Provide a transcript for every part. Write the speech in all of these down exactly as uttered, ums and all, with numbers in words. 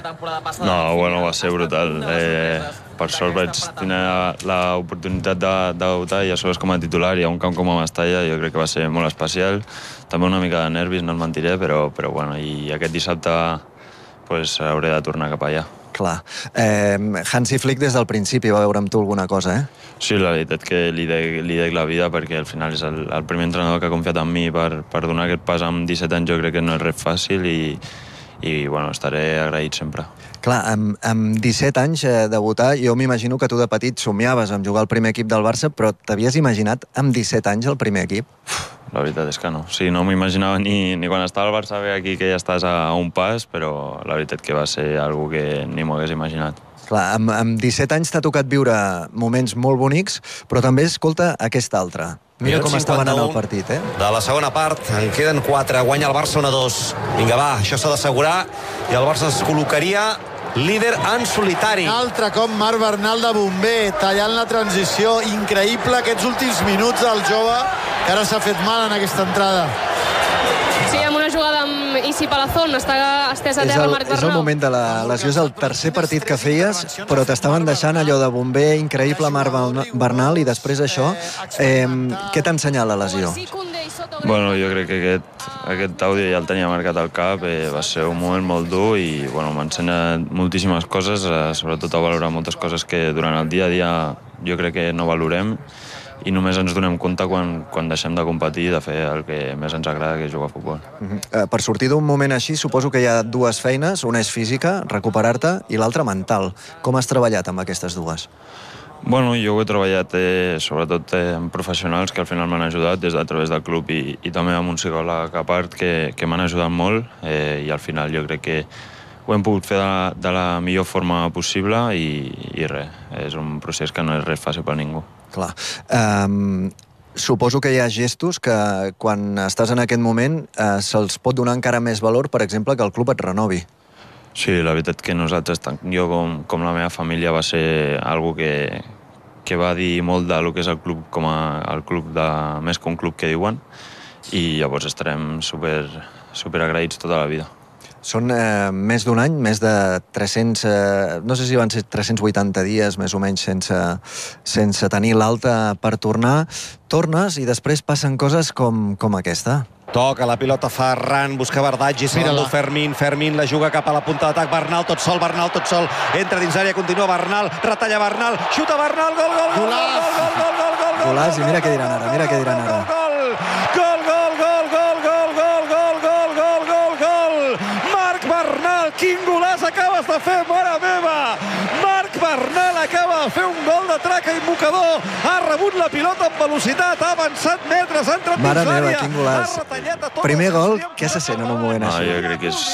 No, bueno, va ser brutal. Eh, per sort vaig tenir l'oportunitat de, de debutar i a sobre com a titular i a un camp com a Mestalla jo crec que va ser molt especial. També una mica de nervis, no et mentiré, però, però bueno, i aquest dissabte pues, hauré de tornar cap allà. Clar. Eh, Hansi Flick des del principi va veure amb tu alguna cosa, eh? Sí, la veritat que li dec, li dec la vida perquè al final és el, el primer entrenador que ha confiat en mi per, per donar aquest pas amb disset anys. Jo crec que no és res fàcil i, i bueno, estaré agraït sempre. Clar, amb, amb disset anys eh, debutar, jo m'imagino que tu de petit somiaves amb jugar al primer equip del Barça, però t'havies imaginat amb disset anys el primer equip? La veritat és que no. Sí, no m'imaginava ni, ni quan estava al Barça bé aquí que ja estàs a, a un pas, però la veritat que va ser algo que ni m'ho hagués imaginat. Clar, amb, amb disset anys t'ha tocat viure moments molt bonics, però també, escolta, aquest altre. Mira com estava anant el partit, eh? De la segona part, en queden quatre, guanya el Barça un a dos. Vinga, va, això s'ha d'assegurar, i el Barça es col·locaria líder en solitari. Un altre cop Marc Bernal de bomber, tallant la transició. Increïble aquests últims minuts del jove, que ara s'ha fet mal en aquesta entrada. Sí, amb una jugada amb Isi Palazón, està estès a terra Marc Bernal. És el moment de la lesió, és el tercer partit que feies, però t'estaven deixant allò de bomber, increïble Marc Bernal, i després això, eh, què t'ha ensenyat la lesió? Bueno, jo crec que aquest, aquest àudio ja el tenia marcat al cap, eh, va ser un moment molt dur i bueno, m'ha ensenyat moltíssimes coses, eh, sobretot a valorar moltes coses que durant el dia a dia jo crec que no valorem i només ens donem compte quan, quan deixem de competir i de fer el que més ens agrada, que és jugar a futbol. Uh-huh. eh, per sortir d'un moment així, suposo que hi ha dues feines, una és física, recuperar-te, i l'altra mental. Com has treballat amb aquestes dues? Bueno, jo ho he treballat eh, sobretot eh, amb professionals que al final m'han ajudat des de a través del club i, i també amb un psicòleg a part que, que m'han ajudat molt eh, i al final jo crec que ho hem pogut fer de la, de la millor forma possible i, i res, és un procés que no és res fàcil per ningú. Clar. Um, suposo que hi ha gestos que quan estàs en aquest moment eh, se'ls pot donar encara més valor, per exemple, que el club et renovi. Sí, la veritat que nosaltres, tant jo com, com la meva família, va ser algo que, que va dir molt del que és el club com a el club de, més que un club que diuen, i llavors estarem super, super agraïts tota la vida. Són eh, més d'un any, més de tres-cents... Eh, no sé si van ser tres-cents vuitanta dies, més o menys, sense, sense tenir l'alta per tornar. Tornes i després passen coses com, com aquesta. Toca la pilota Ferran, busca Bardaggi, se l'endú Fermín, Fermín la juga cap a la punta d'atac, Bernal tot sol, Bernal tot sol, entra dins l'àrea, continua Bernal, retalla Bernal, xuta Bernal, gol, gol, gol, gol, gol, gol, gol, gol, gol, Golàs, i mira què diran ara, mira què diran ara. Gol, gol, gol, gol, gol, gol, gol, gol, gol, gol, gol, gol, Marc Bernal, quin golàs acabes de fer, mare meva! Marc Bernal acaba de fer un gol de traca i mocador, ha rebut la pilota amb velocitat, ha avançat metres, ha entrat dins l'àrea. Mare meva, quin golàs. Primer gol, què se sent en un moment així? Ah, jo crec que és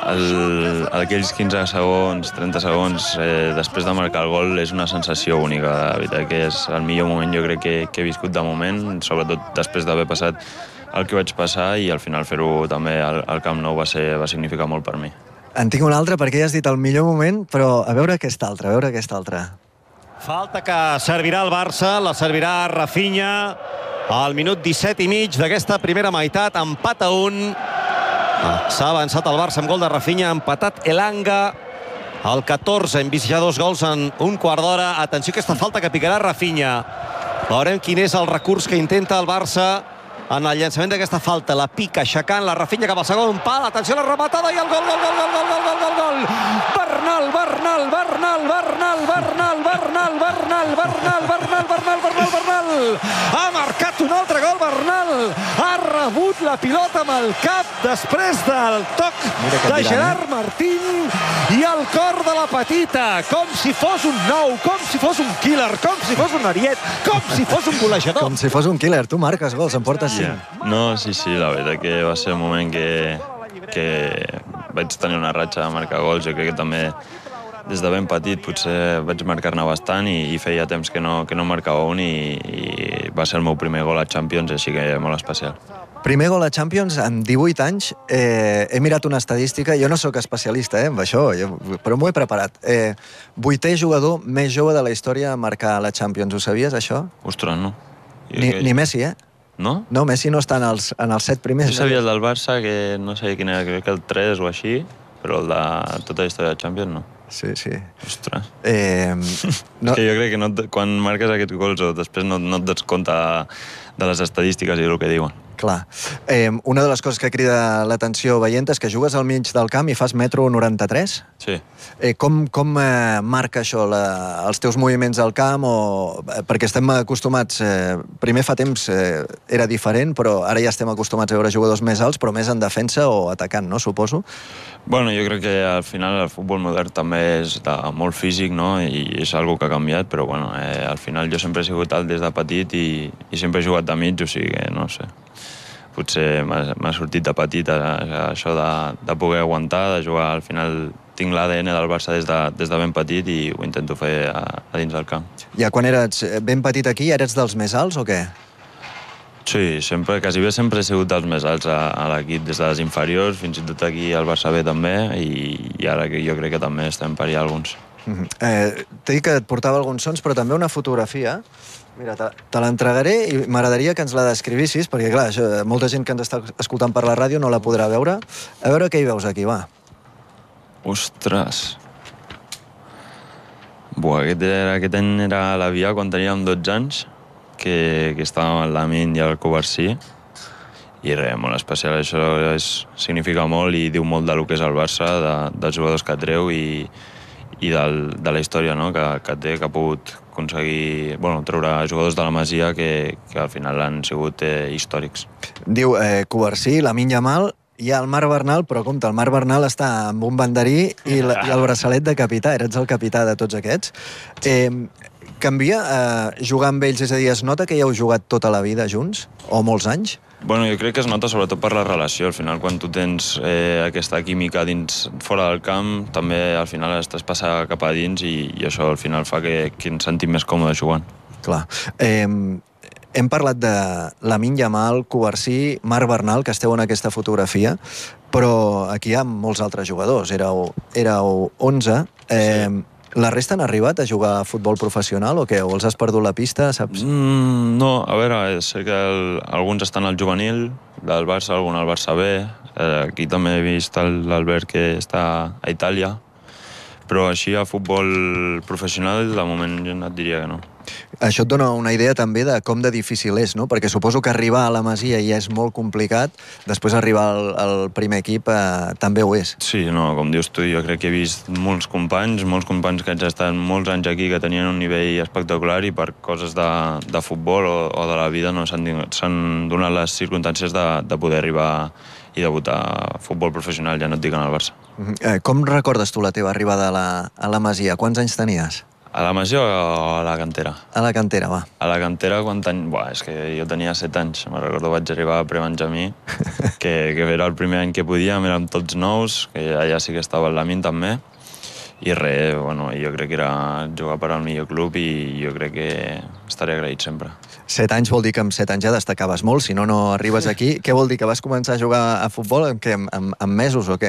el, aquells quinze segons, trenta segons, eh, després de marcar el gol, és una sensació única. La veritat que és el millor moment, jo crec que, que he viscut de moment, sobretot després d'haver passat el que vaig passar, i al final fer-ho també al, al Camp Nou va, ser, va significar molt per mi. En tinc un altre, perquè ja has dit el millor moment, però a veure aquest altre, a veure aquest altre. Falta que servirà el Barça, la servirà Rafinha, al minut disset i mig d'aquesta primera meitat, empat a un. S'ha avançat el Barça amb gol de Rafinha, ha empatat Elanga. Al catorze hem vist ja dos gols en un quart d'hora. Atenció a aquesta falta que picarà Rafinha. Veurem quin és el recurs que intenta el Barça en el llançament d'aquesta falta. La pica, aixecant la Rafinha cap al segon pal. Atenció a la rematada i el gol, gol, gol, gol, gol, gol, gol, gol, gol. Bernal, Bernal, Bernal, Bernal, Bernal, Bernal, Bernal, Bernal, Bernal, Bernal, Bernal, Bernal. Ha marcat un altre gol, Bernal. Ha rebut la pilota amb el cap després del toc de Gerard Martín i el cor de la petita, com si fos un nou, com si fos un killer, com si fos un ariet, com si fos un golejador. Com si fos un killer. Tu marques gols, em portes cinc. Yeah. No, sí, sí, la veritat que va ser un moment que, que vaig tenir una ratxa de marcar gols. Jo crec que també des de ben petit potser vaig marcar-ne bastant i, i feia temps que no, que no marcava un i, i va ser el meu primer gol a Champions, així que molt especial. Primer gol a Champions amb divuit anys. Eh, he mirat una estadística, jo no sóc especialista eh, amb això, jo, però m'ho he preparat. Eh, vuitè jugador més jove de la història a marcar a la Champions. Ho sabies, això? Ostres, no. Ni, ni Messi, eh? No? No, Messi no està en els, en els set primers. Jo sabia el del Barça, que no sé quin era, crec que el tres o així, però el de tota la història de Champions no. Sí, sí. Ostres. Eh, no... És que jo crec que no et, quan marques aquests gols o després no, no et dones compte de les estadístiques i del que diuen. Clar. Eh, una de les coses que crida l'atenció veient és que jugues al mig del camp i fas metro noranta-tres. Sí. Eh, com com eh, marca això la, els teus moviments al camp? O, eh, perquè estem acostumats... Eh, primer fa temps eh, era diferent, però ara ja estem acostumats a veure jugadors més alts, però més en defensa o atacant, no? Suposo. Bueno, jo crec que al final el futbol modern també és de molt físic, no? I és algo que ha canviat, però bueno, eh, al final jo sempre he sigut alt des de petit i, i sempre he jugat de mig, o sigui que no sé. Potser m'ha sortit de petit això de, de poder aguantar, de jugar. Al final tinc l'A D N del Barça des de, des de ben petit i ho intento fer a, a dins del camp. Ja quan eres ben petit aquí, eres dels més alts o què? Sí, sempre, quasi bé sempre he sigut dels més alts a, a l'equip, des de les inferiors, fins i tot aquí al Barça B també, i, i ara jo crec que també estem per allà alguns. Mm-hmm. eh, T'he dit que et portava alguns sons, però també una fotografia. Mira, te, te l'entregaré i m'agradaria que ens la descrivissis, perquè clar, això, molta gent que ens està escoltant per la ràdio no la podrà veure. A veure què hi veus aquí, va. Ostres. Buah, aquest, era, aquest any era a l'Avià quan teníem dotze anys, que, que estàvem al Lamin i al Covarsí, i res, molt especial. Això és, significa molt i diu molt del que és el Barça, de, dels jugadors que treu i, i del, de la història, no? que, que té, que ha pogut aconseguir, bueno, treure jugadors de la Masia que, que al final han sigut eh, històrics. Diu eh, Covarsí, Lamine Yamal, hi ha el Marc Bernal, però compte, el Marc Bernal està amb un banderí i, la, i el braçalet de capità, eres el capità de tots aquests. Eh, canvia eh, jugar amb ells, és a dir, es nota que ja heu jugat tota la vida junts, o molts anys? Bueno, jo crec que es nota sobretot per la relació. Al final, quan tu tens eh, aquesta química dins, fora del camp, també al final es traspassa cap a dins i, i això al final fa que, que ens sentim més còmodes jugant. Clar. Eh, hem parlat de Lamine Yamal, Covarsí, Marc Bernal, que esteu en aquesta fotografia, però aquí hi ha molts altres jugadors. Éreu, éreu onze. Eh, sí. La resta han arribat a jugar a futbol professional o què? O els has perdut la pista, saps? Mm, no, a veure, sé que el, alguns estan al juvenil del Barça, algun al Barça B. Eh, aquí també he vist l'Albert que està a Itàlia. Però així a futbol professional, de moment jo no et diria que no. Això et dona una idea també de com de difícil és, no? Perquè suposo que arribar a la Masia ja és molt complicat, després arribar al, al primer equip eh, també ho és. Sí, no, com dius tu, jo crec que he vist molts companys, molts companys que han estat molts anys aquí, que tenien un nivell espectacular i per coses de, de futbol o, o de la vida no s'han donat les circumstàncies de, de poder arribar i debutar a futbol professional, ja no et dic en el Barça. Eh, com recordes tu la teva arribada a la, a la Masia? Quants anys tenies? A la Masia o a la cantera? A la cantera, va. A la cantera, quan ten... Buah, és que jo tenia set anys. Me'n recordo, vaig arribar a Prebenjamí, que, que era el primer any que podíem, érem tots nous, que allà sí que estava el Lamin també. I res, bueno, jo crec que era jugar per al millor club i jo crec que estaré agraït sempre. Set anys vol dir que amb set anys ja destacaves molt, si no, no arribes aquí. Què vol dir, que vas començar a jugar a futbol amb, què, amb, amb mesos o què?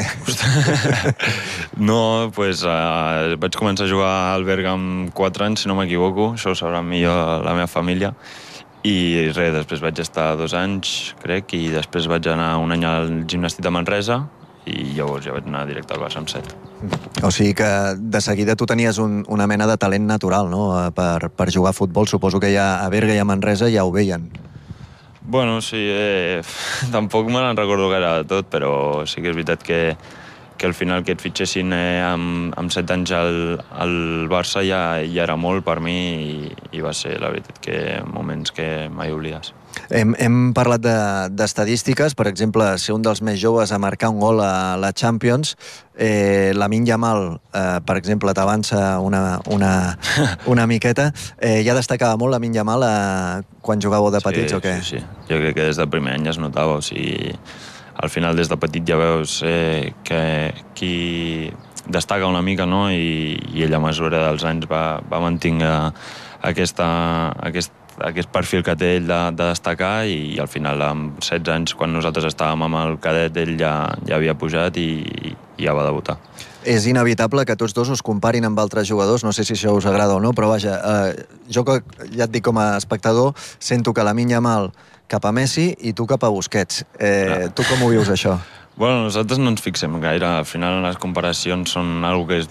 No, doncs pues, uh, vaig començar a jugar al Berga amb quatre anys, si no m'equivoco, això ho sabrà millor la meva família. I res, després vaig estar dos anys, crec, i després vaig anar un any al Gimnàstic de Manresa, i llavors ja vaig anar directe al Barça amb set. O sigui que de seguida tu tenies un, una mena de talent natural, no?, per, per jugar a futbol. Suposo que ja a Berga i a Manresa ja ho veien. Bueno, sí, eh, tampoc me n'en recordo gaire de tot, però sí que és veritat que, que al final que et fitxessin eh, amb, amb set anys al, al Barça ja, ja era molt per mi i, i va ser, la veritat, que moments que mai oblides. Hem, hem parlat d'estadístiques, de, per exemple, ser un dels més joves a marcar un gol a la Champions. Eh, Lamine Yamal, eh, per exemple, t'avança una, una, una miqueta. Eh, ja destacava molt Lamine Yamal eh, quan jugàveu de petits, sí, o què? Sí, sí. Jo crec que des del primer any ja es notava. O sigui, al final, des de petit ja veus eh, que qui destaca una mica, no? I, i ell, a mesura dels anys, va, va mantenir aquesta, aquest aquest perfil que té ell de, de destacar i, i al final amb setze anys, quan nosaltres estàvem amb el cadet, ell ja, ja havia pujat i, i ja va debutar. És inevitable que tots dos us comparin amb altres jugadors, no sé si això us agrada o no, però vaja, eh, jo que ja et dic com a espectador, sento que Lamine Yamal cap a Messi i tu cap a Busquets. Eh, tu com ho vius, això? Bueno, nosaltres no ens fixem gaire. Al final les comparacions són una que és